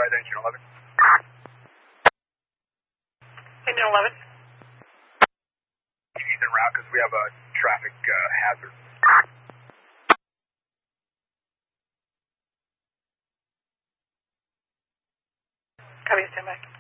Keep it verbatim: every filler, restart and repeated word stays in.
advise engine eleven. Engine eleven. He's en route because we have a traffic uh, hazard. Copy, stand by.